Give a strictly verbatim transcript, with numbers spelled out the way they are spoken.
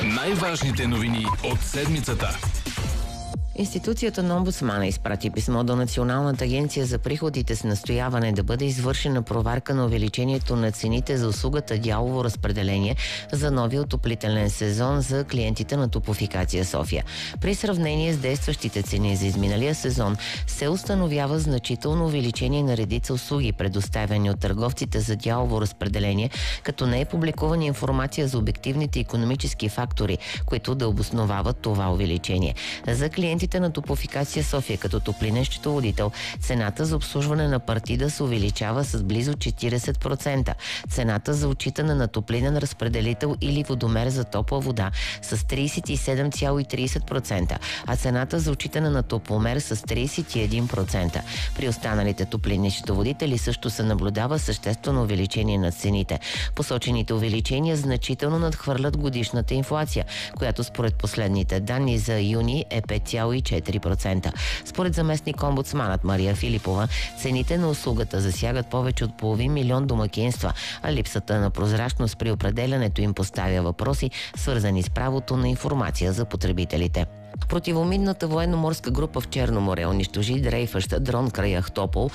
Най-важните новини от седмицата. Институцията на омбудсмана изпрати писмо до Националната агенция за приходите с настояване да бъде извършена проверка на увеличението на цените за услугата дялово разпределение за новия отоплителен сезон за клиентите на Топлофикация София. При сравнение с действащите цени за изминалия сезон се установява значително увеличение на редица услуги, предоставяни от търговците за дялово разпределение, като не е публикувана информация за обективните икономически фактори, които да обосновават това увеличение. За клиентите на Топлофикация София като топлинен счетоводител, цената за обслужване на партида се увеличава с близо четиридесет процента. Цената за отчитане на топлинен разпределител или водомер за топла вода с тридесет и седем цяло и тридесет процента, а цената за отчитане на топломер с тридесет и един процента. При останалите топлинни счетоводители също се наблюдава съществено увеличение на цените. Посочените увеличения значително надхвърлят годишната инфлация, която според последните данни за юни е пет цяло и четири процента. Според заместник омбудсманът Мария Филипова, цените на услугата засягат повече от половин милион домакинства, а липсата на прозрачност при определянето им поставя въпроси, свързани с правото на информация за потребителите. Противоминната военноморска група в Черно море унищожи дрейфащ дрон край Ахтопол,